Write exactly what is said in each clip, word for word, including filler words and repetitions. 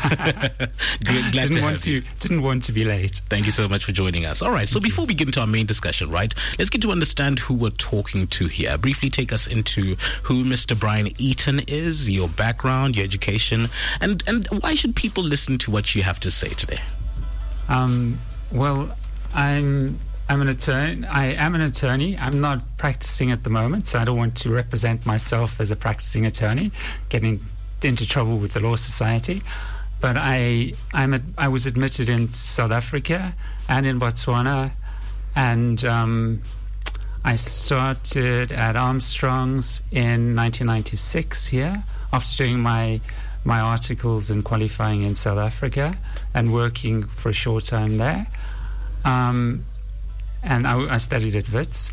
Glad didn't to want have to you. didn't want to be late. Thank you so much for joining us. All right, so before we get into our main discussion, right, let's get to understand who we're talking to here. Briefly take us into who Mister Brian Eaton is, your background, your education, and, and why should people listen to what you have to say today? Um, well, I'm I'm an attorney. I am an attorney. I'm not practicing at the moment, so I don't want to represent myself as a practicing attorney, getting into trouble with the Law Society. But I I'm a, I was admitted in South Africa and in Botswana, and um, I started at Armstrong's in nineteen ninety-six here after doing my my articles and qualifying in South Africa and working for a short time there. Um, and I, I studied at Wits.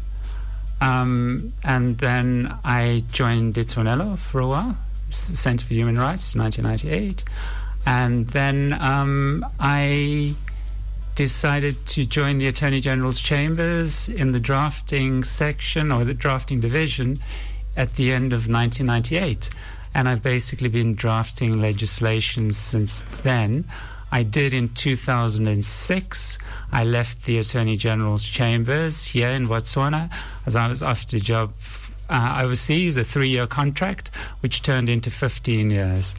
Um, and then I joined Ditonello for a while, Centre for Human Rights, nineteen ninety-eight. And then um, I decided to join the Attorney General's Chambers in the drafting section or the drafting division at the end of nineteen ninety-eight. And I've basically been drafting legislation since then. I did in two thousand six. I left the Attorney General's Chambers here in Botswana as I was offered a job uh, overseas, a three-year contract, which turned into fifteen years.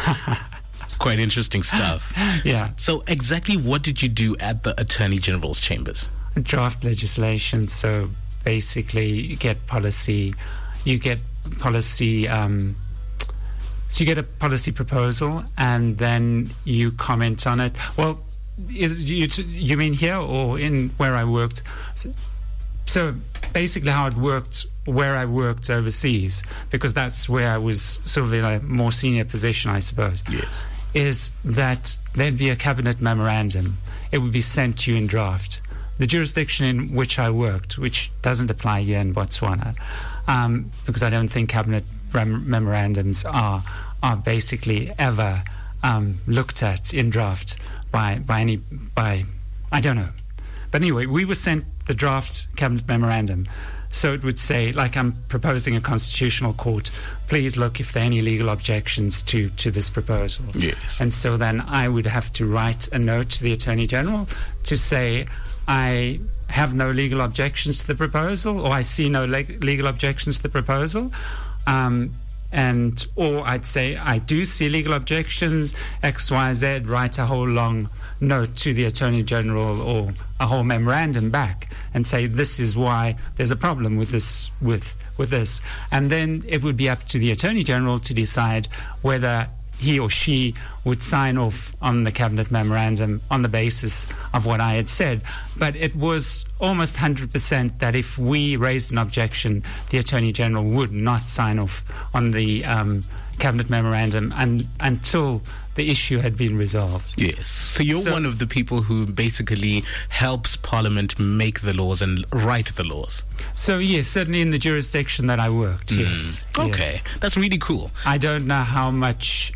Quite interesting stuff. Yeah. So exactly what did you do at the Attorney General's Chambers? Draft legislation. So basically you get policy, you get policy... Um, So you get a policy proposal, and then you comment on it. Well, is you you mean here or in where I worked? So, so basically, how it worked where I worked overseas, because that's where I was sort of in a more senior position, I suppose. Yes, is that there'd be a cabinet memorandum. It would be sent to you in draft. The jurisdiction in which I worked, which doesn't apply here in Botswana, um, because I don't think cabinet Rem- memorandums are are basically ever um, looked at in draft by by any by I don't know, but anyway, we were sent the draft cabinet memorandum. So it would say, like, I'm proposing a constitutional court. Please look if there are any legal objections to to this proposal. Yes. And so then I would have to write a note to the Attorney General to say I have no legal objections to the proposal, or I see no leg- legal objections to the proposal. Um, and or I'd say I do see legal objections, X, Y, Z, write a whole long note to the Attorney General or a whole memorandum back and say this is why there's a problem with this with with this. And then it would be up to the Attorney General to decide whether he or she would sign off on the cabinet memorandum on the basis of what I had said. But it was almost one hundred percent that if we raised an objection, the Attorney General would not sign off on the um, cabinet memorandum un- until the issue had been resolved. Yes. So you're So- one of the people who basically helps Parliament make the laws and write the laws. So, yes, certainly in the jurisdiction that I worked, yes. Okay. yes. That's really cool. I don't know how much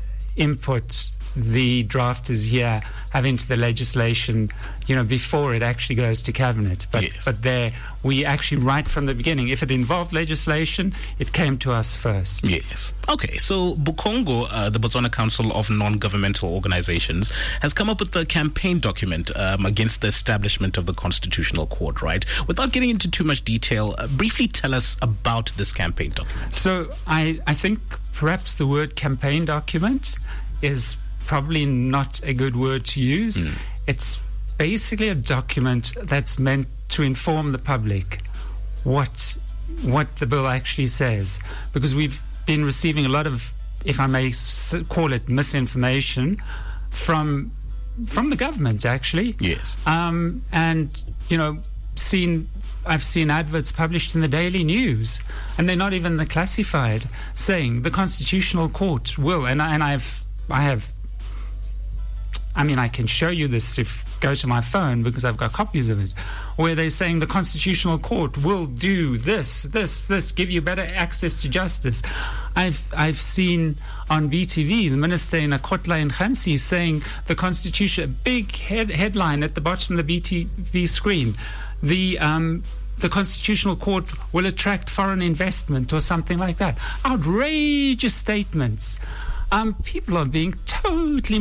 input the drafters here have into the legislation, you know, before it actually goes to cabinet. But Yes. but there, we actually, right from the beginning, if it involved legislation, it came to us first. Yes. Okay, so Bukongo, uh, the Botswana Council of Non-Governmental Organizations, has come up with a campaign document um, against the establishment of the Constitutional Court, right? Without getting into too much detail, uh, briefly tell us about this campaign document. So I, I think perhaps the word campaign document is probably not a good word to use. Mm. It's basically a document that's meant to inform the public what what the bill actually says, because we've been receiving a lot of, if I may s- call it, misinformation from from the government, actually. Yes. Um, and you know, seen I've seen adverts published in the Daily News, and they're not even the classified, saying the Constitutional Court will, and, I, and I've I have. I mean, I can show you this if go to my phone because I've got copies of it, where they're saying the Constitutional Court will do this, this, this, give you better access to justice. I've I've seen on B T V the minister in Akotla in Khansi saying the Constitution, a big head, headline at the bottom of the B T V screen, the um, the Constitutional Court will attract foreign investment or something like that. Outrageous statements. Um, people are being totally